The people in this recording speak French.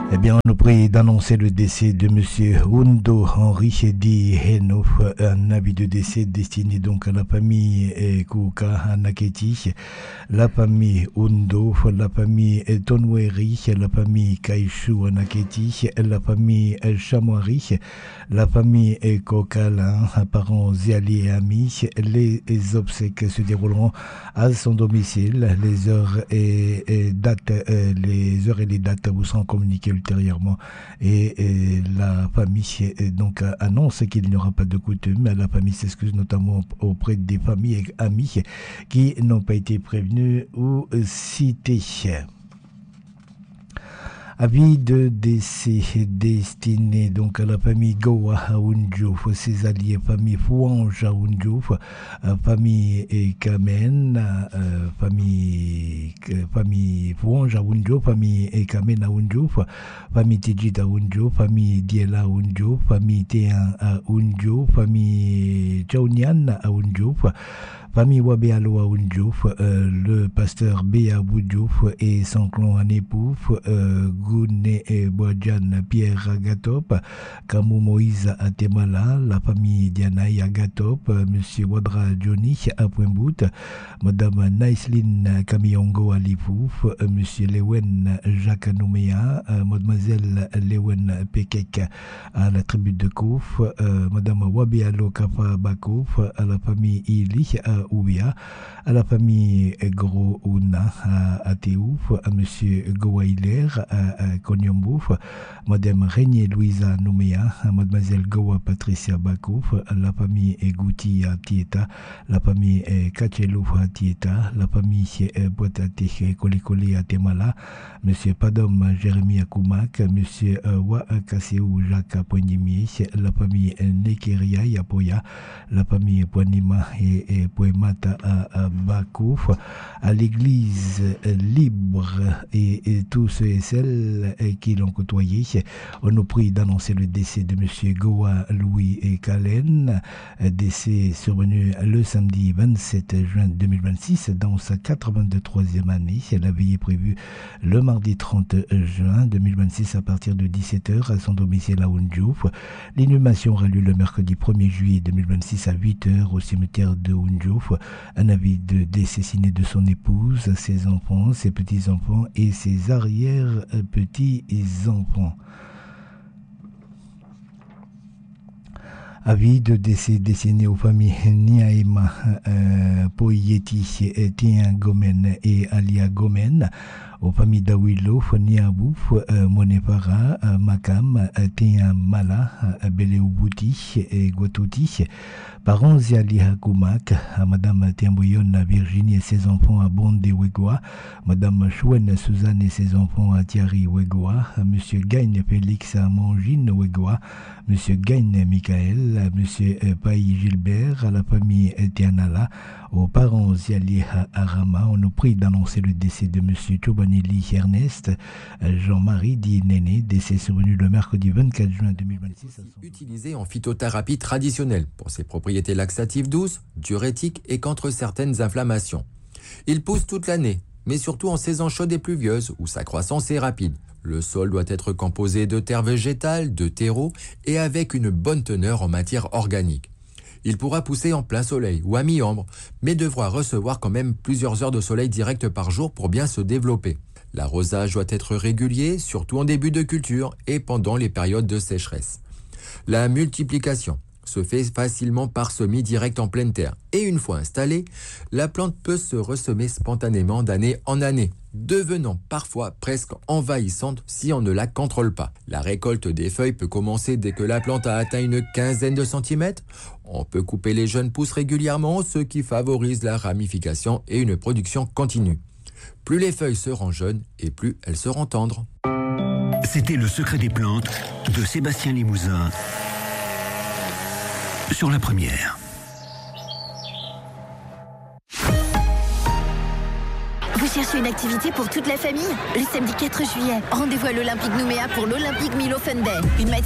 Eh bien, on nous prie d'annoncer le décès de Monsieur Hundo Henri Di Heno, un avis de décès destiné donc à la famille Kuka Naketi, la famille Hundo, la famille Tonweri, la famille Kaishu Naketi, la famille Chamwari, la famille Kokalin, parents alliés et amis. Les obsèques se dérouleront à son domicile. Les heures et les dates vous seront communiquées ultérieurement, et la famille donc annonce qu'il n'y aura pas de coutume. La famille s'excuse notamment auprès des familles et amis qui n'ont pas été prévenus ou cités. Avis de décès destiné donc à la famille Gowa Aoundjouf, ses alliés, famille Fouange Aoundjouf, famille Kamen, famille Fouange Aoundjouf, famille Kamen Aoundjouf, famille Tijit Aoundjouf, famille Diela Aoundjouf, famille Téan Aoundjouf, famille Tchaounian Aoundjouf, famille Wabealo Aoundjouf, le pasteur Béa Boudjouf et son clan Anépouf, Gouné et Boadjan Pierre Agatop, Kamou Moïse Atemala, la famille Dianaï Agatop, Monsieur Wadra Johnny à Poimbout, Madame Naïsline Kamiongo Alipouf, Monsieur Lewen Jacques Nouméa, Mademoiselle Lewen Pekek à la tribu de Kouf, Madame Wabealo Kafa Bakouf, à la famille Ili Oubia, à la famille Gros Ouna à Théouf, à Monsieur Goailer à Konyombouf, Madame Régnier Louisa Nouméa, à Mademoiselle Goa Patricia Bakouf, à la famille Gouti à Tieta, la famille Kachelouf à Tieta, la famille Boitate Kolikoli à Temala, Monsieur Padom Jérémy Akoumak, Monsieur Wa Kaseou Jacques Poignimi, la famille Nekeria à Poya, la famille Poinima et Poemata à Bakouf, à l'église libre et tous ceux et celles qui l'ont côtoyé. On nous prie d'annoncer le décès de Monsieur Goa Louis et Kalen, décès survenu le samedi 27 juin 2026 dans sa 83e année. La veillée est prévue le mardi 30 juin 2026 à partir de 17h à son domicile à Oundjouf. L'inhumation aura lieu le mercredi 1er juillet 2026 à 8h au cimetière de Oundjouf. Un avis de décès signé de son épouse, ses enfants, ses petits-enfants et ses arrière-petits-enfants. Avis de décès destiné aux familles Niaïma, Poyeti, Tien Gomen et Alia Gomen, aux familles Dawilo, Niabouf, Monefara, Makam, Tien Mala, Beleubouti et Guatouti, parents Ziali Hakoumak, à Madame Tiamboyon Virginie et ses enfants à Bondé Wegoa, Madame Chouen Suzanne et ses enfants à Thierry Wegoa, Monsieur Gagne Félix à Mangine Wegoa, Monsieur Gagne Michael, Monsieur Paï Gilbert, à la famille Tianala, aux parents Ziali Arama. On nous prie d'annoncer le décès de Monsieur Chobanili Ernest, Jean-Marie dit Néné, décès survenu le mercredi 24 juin 2026. Utilisé en phytothérapie traditionnelle pour ses propriétés laxatives douces, diurétiques et contre certaines inflammations. Il pousse toute l'année, mais surtout en saison chaude et pluvieuse où sa croissance est rapide. Le sol doit être composé de terre végétale, de terreau et avec une bonne teneur en matière organique. Il pourra pousser en plein soleil ou à mi-ombre, mais devra recevoir quand même plusieurs heures de soleil direct par jour pour bien se développer. L'arrosage doit être régulier, surtout en début de culture et pendant les périodes de sécheresse. La multiplication se fait facilement par semis direct en pleine terre. Et une fois installée, la plante peut se ressemer spontanément d'année en année, devenant parfois presque envahissante si on ne la contrôle pas. La récolte des feuilles peut commencer dès que la plante a atteint une quinzaine de centimètres. On peut couper les jeunes pousses régulièrement, ce qui favorise la ramification et une production continue. Plus les feuilles seront jeunes et plus elles seront tendres. C'était Le Secret des plantes de Sébastien Limousin sur la première. Vous cherchez une activité pour toute la famille ? Le samedi 4 juillet, rendez-vous à l'Olympique Nouméa pour l'Olympique Milo Fun Day. Une matinée